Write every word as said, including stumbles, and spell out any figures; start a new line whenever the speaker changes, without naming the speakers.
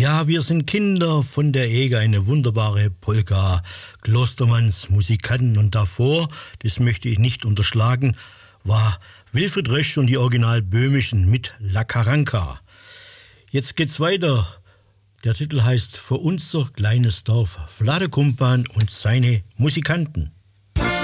Ja, wir sind Kinder von der Eger, eine wunderbare Polka, Klostermanns Musikanten. Und davor, das möchte ich nicht unterschlagen, war Wilfried Rösch und die Original Böhmischen mit La Caranca. Jetzt geht's weiter. Der Titel heißt Für unser kleines Dorf, Vlade Kumpan und seine Musikanten.